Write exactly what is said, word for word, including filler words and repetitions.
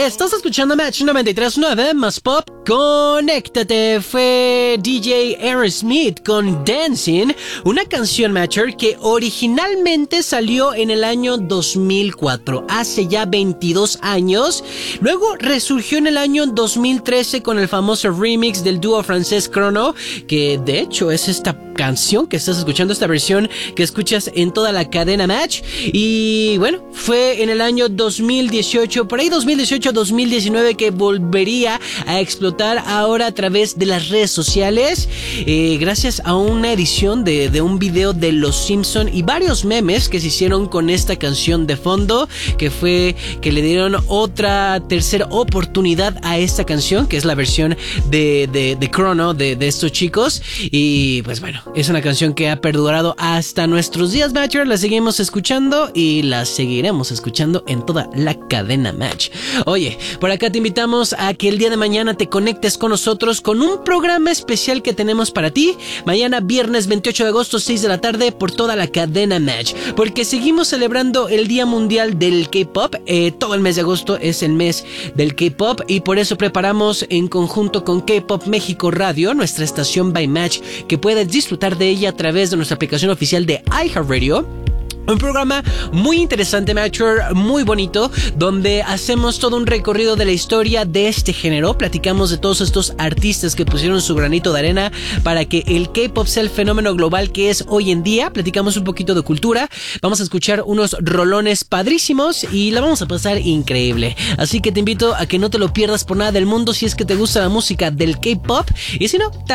Estás escuchando Match noventa y tres punto nueve más pop. Conéctate. Fue D J Aerosmith con Dancing, una canción, Matcher, que originalmente salió en el año dos mil cuatro, hace ya veintidós años. Luego resurgió en el año dos mil trece con el famoso remix del dúo francés Chrono, que de hecho es esta canción que estás escuchando, esta versión que escuchas en toda la cadena Match. Y bueno, fue en el año dos mil dieciocho, por ahí dos mil dieciocho dos mil diecinueve, que volvería a explotar ahora a través de las redes sociales, eh, gracias a una edición de, de un video de Los Simpson y varios memes que se hicieron con esta canción de fondo, que fue que le dieron otra tercera oportunidad a esta canción, que es la versión de, de, de Chrono de, de estos chicos. Y pues bueno, es una canción que ha perdurado hasta nuestros días, Matcher. La seguimos escuchando y la seguiremos escuchando en toda la cadena Match. Oye, por acá te invitamos a que el día de mañana te conectes con nosotros con un programa especial que tenemos para ti. Mañana viernes veintiocho de agosto, seis de la tarde, por toda la cadena Match, porque seguimos celebrando el Día Mundial del K-Pop. Eh, todo el mes de agosto es el mes del K-Pop y por eso preparamos en conjunto con K-Pop México Radio, nuestra estación by Match, que puedes disfrutar de ella a través de nuestra aplicación oficial de iHeartRadio. Un programa muy interesante, Matcher, muy bonito, donde hacemos todo un recorrido de la historia de este género. Platicamos de todos estos artistas que pusieron su granito de arena para que el K-pop sea el fenómeno global que es hoy en día. Platicamos un poquito de cultura, vamos a escuchar unos rolones padrísimos y la vamos a pasar increíble. Así que te invito a que no te lo pierdas por nada del mundo si es que te gusta la música del K-pop, y si no,